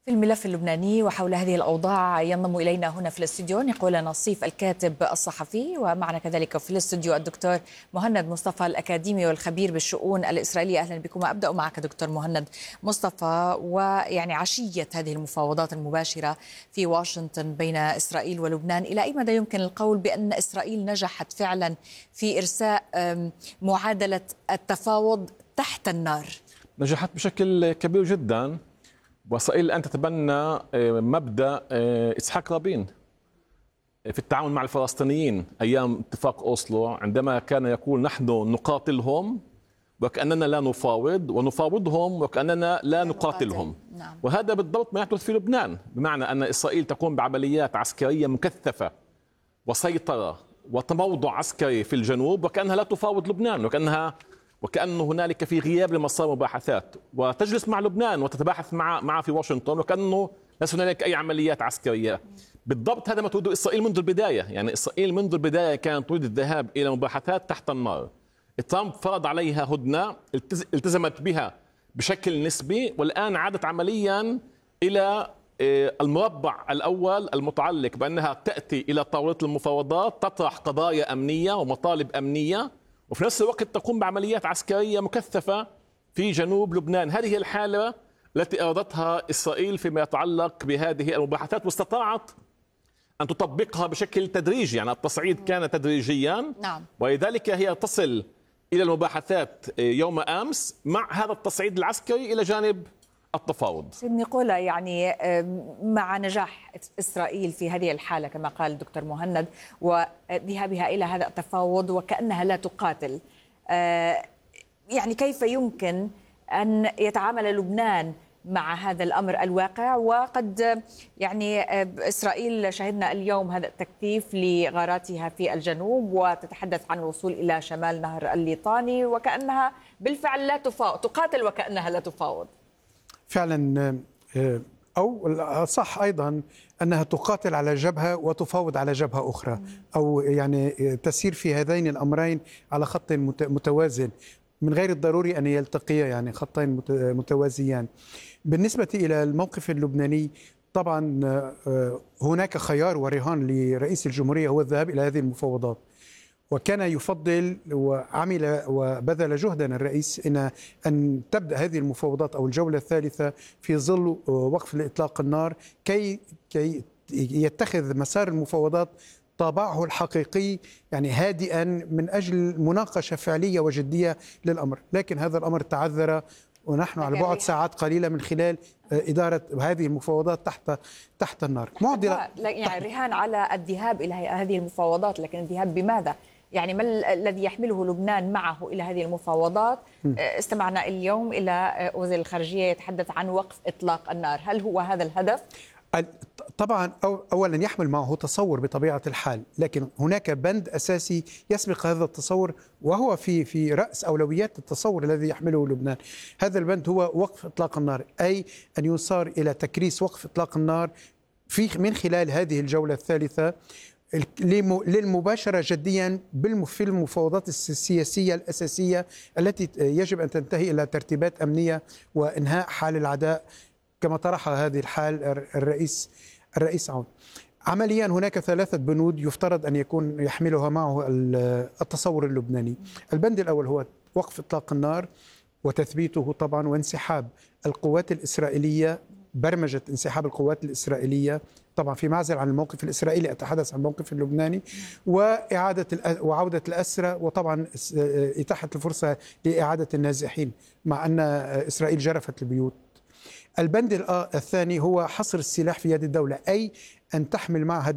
في الملف اللبناني وحول هذه الأوضاع ينضم إلينا هنا في الاستوديو نقول نصيف الكاتب الصحفي، ومعنا كذلك في الاستوديو الدكتور مهند مصطفى الأكاديمي والخبير بالشؤون الإسرائيلية. أهلا بكم. أبدأ معك دكتور مهند مصطفى، ويعني عشية هذه المفاوضات المباشرة في واشنطن بين إسرائيل ولبنان، إلى أي مدى يمكن القول بأن إسرائيل نجحت فعلا في إرساء معادلة التفاوض تحت النار؟ نجحت بشكل كبير جدا، وإسرائيل الآن تتبنى مبدأ إسحاق رابين في التعامل مع الفلسطينيين أيام اتفاق أوسلو، عندما كان يقول نحن نقاتلهم وكأننا لا نفاوض، ونفاوضهم وكأننا لا نقاتلهم. نعم. وهذا بالضبط ما يحدث في لبنان، بمعنى أن إسرائيل تقوم بعمليات عسكرية مكثفة وسيطرة وتموضع عسكري في الجنوب، وكأنها لا تفاوض لبنان، وكأنه هنالك في غياب لمسار مباحثات، وتجلس مع لبنان وتتباحث معه في واشنطن، وكأنه ليس هنالك أي عمليات عسكرية. بالضبط هذا ما تريد إسرائيل منذ البداية، يعني إسرائيل منذ البداية كانت تريد الذهاب إلى مباحثات تحت النار. ترامب فرض عليها هدنة التزمت بها بشكل نسبي، والآن عادت عمليا إلى المربع الأول المتعلق بأنها تأتي إلى طاولة المفاوضات، تطرح قضايا أمنية ومطالب أمنية، وفي نفس الوقت تقوم بعمليات عسكرية مكثفة في جنوب لبنان. هذه الحالة التي أرادتها إسرائيل فيما يتعلق بهذه المباحثات، واستطاعت أن تطبقها بشكل تدريجي، يعني التصعيد كان تدريجيا. نعم. ولذلك هي تصل إلى المباحثات يوم أمس مع هذا التصعيد العسكري إلى جانب التفاوض. نقول يعني مع نجاح إسرائيل في هذه الحالة كما قال الدكتور مهند وذهابها إلى هذا التفاوض وكأنها لا تقاتل، يعني كيف يمكن أن يتعامل لبنان مع هذا الأمر الواقع؟ وقد يعني إسرائيل شهدنا اليوم هذا التكثيف لغاراتها في الجنوب، وتتحدث عن الوصول إلى شمال نهر الليطاني، وكأنها بالفعل لا تفاوض، تقاتل وكأنها لا تفاوض. فعلا، أو صح أيضا أنها تقاتل على جبهة وتفاوض على جبهة أخرى، أو يعني تسير في هذين الأمرين على خط متوازن، من غير الضروري أن يلتقيا، يعني خطين متوازيان. بالنسبة إلى الموقف اللبناني، طبعا هناك خيار ورهان لرئيس الجمهورية هو الذهاب إلى هذه المفاوضات، وكان يفضل وعمل وبذل جهدا الرئيس أن تبدأ هذه المفاوضات أو الجولة الثالثة في ظل وقف لإطلاق النار، كي يتخذ مسار المفاوضات طابعه الحقيقي، يعني هادئا، من أجل مناقشة فعلية وجدية للأمر. لكن هذا الأمر تعذر، ونحن على بعد ساعات قليلة من خلال إدارة هذه المفاوضات تحت النار. معضلة يعني رهان على الذهاب إلى هذه المفاوضات، لكن الذهاب بماذا؟ يعني ما الذي يحمله لبنان معه إلى هذه المفاوضات؟ استمعنا اليوم إلى وزير الخارجية يتحدث عن وقف إطلاق النار، هل هو هذا الهدف؟ طبعا أولا يحمل معه تصور بطبيعة الحال، لكن هناك بند أساسي يسبق هذا التصور، وهو في رأس أولويات التصور الذي يحمله لبنان. هذا البند هو وقف إطلاق النار، أي أن يصار إلى تكريس وقف إطلاق النار من خلال هذه الجولة الثالثة للمباشرة جديا في المفاوضات السياسية الأساسية التي يجب أن تنتهي إلى ترتيبات أمنية وإنهاء حال العداء كما طرح هذه الحال الرئيس عون. عمليا هناك 3 بنود يفترض أن يكون يحملها معه التصور اللبناني. البند الأول هو وقف إطلاق النار وتثبيته طبعا، وانسحاب القوات الإسرائيلية، برمجة انسحاب القوات الإسرائيلية طبعا في معزل عن الموقف الإسرائيلي، أتحدث عن الموقف اللبناني، وعودة الأسرى، وطبعا إتاحة الفرصة لإعادة النازحين مع أن إسرائيل جرفت البيوت. البند الثاني هو حصر السلاح في يد الدولة، أي أن تحمل معها